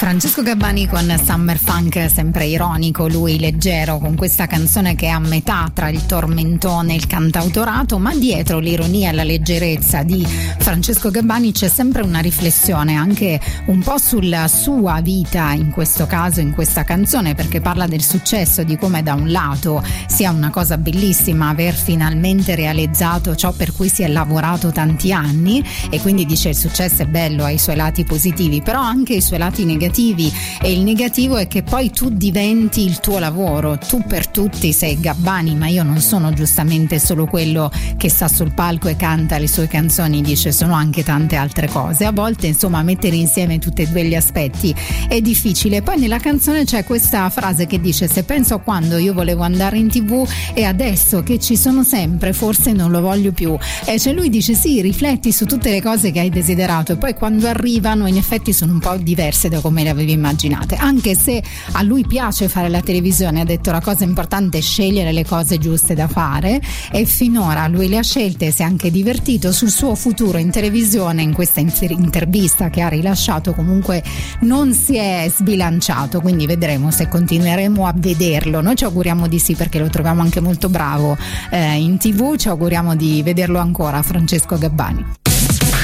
Francesco Gabbani con Summer Funk, sempre ironico, lui leggero, con questa canzone che è a metà tra il tormentone e il cantautorato, ma dietro l'ironia e la leggerezza di Francesco Gabbani c'è sempre una riflessione anche un po' sulla sua vita, in questo caso in questa canzone, perché parla del successo, di come da un lato sia una cosa bellissima aver finalmente realizzato ciò per cui si è lavorato tanti anni, e quindi dice il successo è bello, ha i suoi lati positivi, però anche i suoi lati negativi, e il negativo è che poi tu diventi il tuo lavoro, tu per tutti sei Gabbani, ma io non sono giustamente solo quello che sta sul palco e canta le sue canzoni, dice, sono anche tante altre cose. A volte insomma mettere insieme tutti e due gli aspetti è difficile. Poi nella canzone c'è questa frase che dice: se penso a quando io volevo andare in TV e adesso che ci sono sempre forse non lo voglio più, e cioè lui dice sì, rifletti su tutte le cose che hai desiderato e poi quando arrivano in effetti sono un po' diverse da come le avevi immaginate, anche se a lui piace fare la televisione. Ha detto la cosa importante è scegliere le cose giuste da fare, e finora lui le ha scelte, si è anche divertito. Sul suo futuro in televisione, in questa intervista che ha rilasciato, comunque non si è sbilanciato, quindi vedremo se continueremo a vederlo. Noi ci auguriamo di sì, perché lo troviamo anche molto bravo in TV, ci auguriamo di vederlo ancora, Francesco Gabbani.